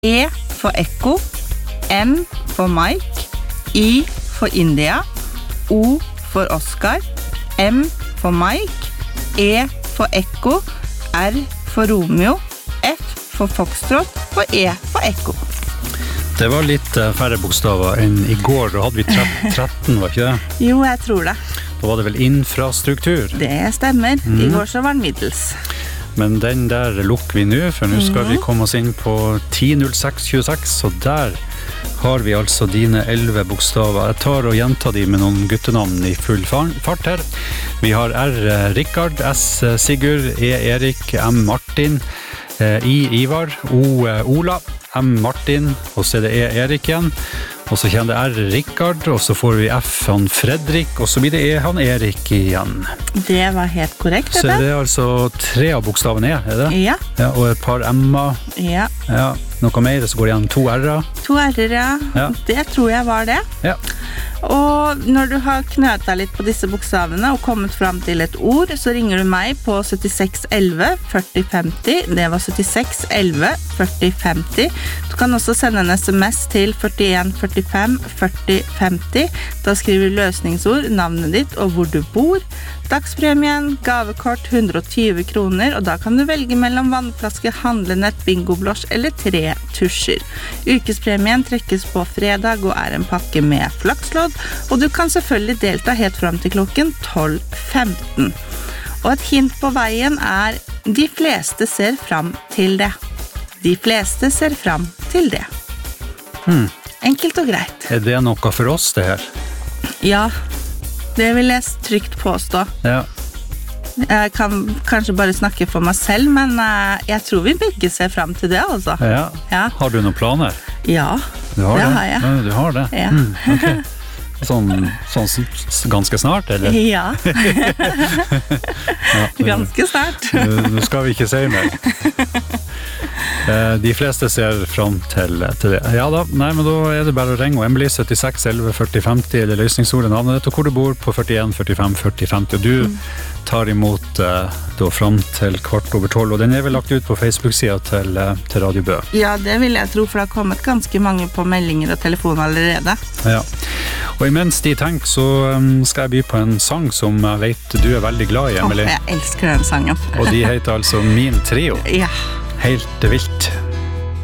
E for Ekko, M for Mike, I for India, O for Oscar, M for Mike, E for Ekko, R for Romeo, F for Foxtrot og E for Ekko. Det var litt færre bokstaver enn i går, da hadde vi 13, var ikke det? Jo, jeg tror det. Da var det vel infrastruktur? Det stemmer. I går så var den middels. Men den der lukker vi nå, for nå skal vi komme oss inn på 10.06.26, og der har vi altså dine 11 bokstaver. Jeg tar og gjentar de med noen guttenavn i full fart her. Vi har R. Rikard, S. Sigurd, E. Erik, M. Martin, I. Ivar, O. Ola, M. Martin, og så det E. Erik igjen. Og så kommer det R. Rikard, og så får vi F. Han Fredrik, og så blir det E. Han Erik igjen. Det var helt korrekt, dette. Så det altså 3 av bokstavene E, det? Ja. Ja, og et par M-er. Ja. Ja, noe mer, så går det igjen 2 R-er. 2 R-er, ja. Ja. Det tror jeg var det. Ja. Og når du har knøtet litt på disse bokstavene og kommet frem til et ord, så ringer du meg på 76 11 40 50. Det var 76 11 40 50. Du kan også sende en SMS til 41 45 40 50. Da skriver du løsningsord, navnet ditt og hvor du bor. Dagspremien, gavekort 120 kroner, og da kan du velge mellom vannflaske, handlenett, bingoblås eller 3 tusjer. Ukespremien trekkes på fredag og en pakke med flakslodd, og du kan selvfølgelig delta helt frem til klokken 12:15. Og et hint på veien de fleste ser frem til det. De fleste ser frem til det. Enkelt og greit. Det noe for oss, det her? Ja, det vil jeg trygt påstå. Ja. Jeg kan kanskje bare snakke for meg selv, men jeg tror vi begge ser frem til det, altså. Ja. Ja. Har du noen planer? Ja, det har jeg. Ja, du har det? Ja. Okay. Sånn ganske snart, eller? Ja. Ganske snart. Nå skal vi ikke si mer. De fleste ser frem til det. Ja da, nei, men da det bare å ringe Emily 76 11 40 50 eller løsningsordet navnet ditt og hvor du bor på 41 45 40 50 og du tar imot da frem til 11:15 og den vel lagt ut på Facebook-siden til Radio Bø. Ja, det vil jeg tro, for det har kommet ganske mange på meldinger og telefon allerede. Ja, og imens de tenker så skal jeg by på en sang som jeg vet du veldig glad i, Emily. Jeg elsker den sangen. Og de heter altså Min Trio. Ja. Helt vilt.